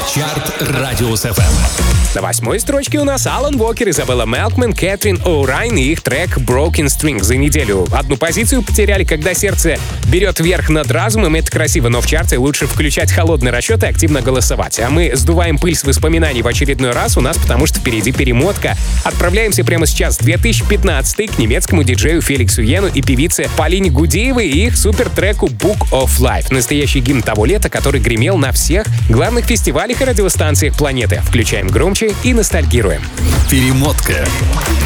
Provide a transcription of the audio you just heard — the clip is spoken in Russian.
Чарт Радиус ФМ. На 8-й строчке у нас Алан Уокер, Изабелла Мелкман, Кэтрин О'Райн и их трек Broken String. За неделю одну позицию потеряли. Когда сердце берет верх над разумом, это красиво, но в чарте лучше включать холодный расчет и активно голосовать. А мы сдуваем пыль с воспоминаний в очередной раз у нас, потому что впереди перемотка. Отправляемся прямо сейчас в 2015 к немецкому диджею Феликсу Йену и певице Полине Гудеевой и их супертреку Book of Life. Настоящий гимн того лета, который гремел на всех главных фестивалях и радиостанциях планеты. Включаем громче и ностальгируем. Перемотка.